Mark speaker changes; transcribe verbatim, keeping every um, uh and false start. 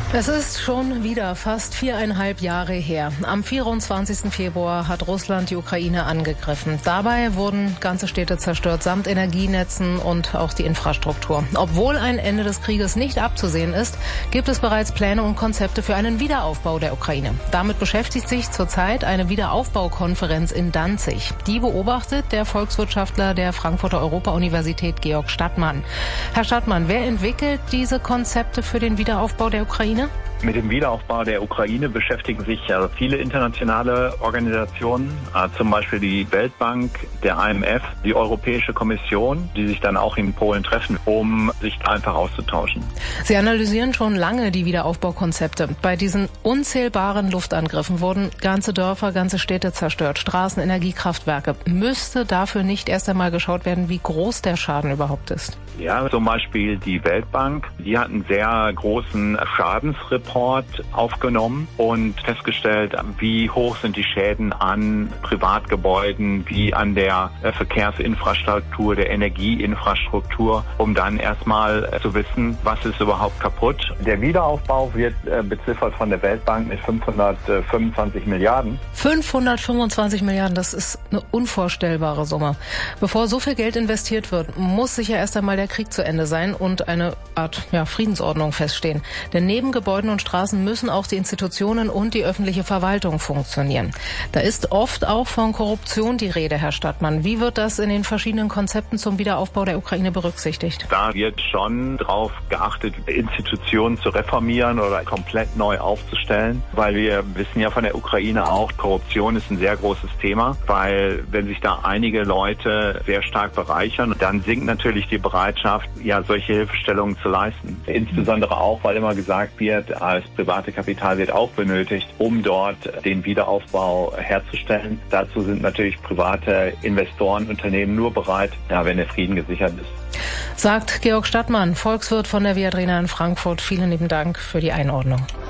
Speaker 1: Es ist schon wieder fast viereinhalb Jahre her. Am vierundzwanzigsten Februar hat Russland die Ukraine angegriffen. Dabei wurden ganze Städte zerstört, samt Energienetzen und auch die Infrastruktur. Obwohl ein Ende des Krieges nicht abzusehen ist, gibt es bereits Pläne und Konzepte für einen Wiederaufbau der Ukraine. Damit beschäftigt sich zurzeit eine Wiederaufbaukonferenz in Danzig. Die beobachtet der Volkswirtschaftler der Frankfurter Europa-Universität Georg Stattmann. Herr Stattmann, wer entwickelt diese Konzepte für den Wiederaufbau der Ukraine?
Speaker 2: Mit dem Wiederaufbau der Ukraine beschäftigen sich ja viele internationale Organisationen, zum Beispiel die Weltbank, der I M F, die Europäische Kommission, die sich dann auch in Polen treffen, um sich einfach auszutauschen.
Speaker 1: Sie analysieren schon lange die Wiederaufbaukonzepte. Bei diesen unzählbaren Luftangriffen wurden ganze Dörfer, ganze Städte zerstört, Straßen, Energiekraftwerke. Müsste dafür nicht erst einmal geschaut werden, wie groß der Schaden überhaupt ist?
Speaker 2: Ja, zum Beispiel die Weltbank, die hat einen sehr großen Schadensreport aufgenommen und festgestellt, wie hoch sind die Schäden an Privatgebäuden, wie an der Verkehrsinfrastruktur, der Energieinfrastruktur, um dann erstmal zu wissen, was ist überhaupt kaputt. Der Wiederaufbau wird beziffert von der Weltbank mit fünfhundertfünfundzwanzig Milliarden.
Speaker 1: fünfhundertfünfundzwanzig Milliarden, das ist eine unvorstellbare Summe. Bevor so viel Geld investiert wird, muss sicher erst einmal der Krieg zu Ende sein und eine Art ja, Friedensordnung feststehen. Denn neben Gebäuden und Straßen müssen auch die Institutionen und die öffentliche Verwaltung funktionieren. Da ist oft auch von Korruption die Rede, Herr Stattmann. Wie wird das in den verschiedenen Konzepten zum Wiederaufbau der Ukraine berücksichtigt?
Speaker 2: Da wird schon darauf geachtet, Institutionen zu reformieren oder komplett neu aufzustellen, weil wir wissen ja von der Ukraine auch, Korruption ist ein sehr großes Thema, weil wenn sich da einige Leute sehr stark bereichern, dann sinkt natürlich die Bereitschaft, ja, solche Hilfestellungen zu leisten. Insbesondere auch, weil immer gesagt wird, das private Kapital wird auch benötigt, um dort den Wiederaufbau herzustellen. Dazu sind natürlich private Investoren, Unternehmen nur bereit, ja, wenn der Frieden gesichert ist.
Speaker 1: Sagt Georg Stattmann, Volkswirt von der Viadrina in Frankfurt. Vielen lieben Dank für die Einordnung.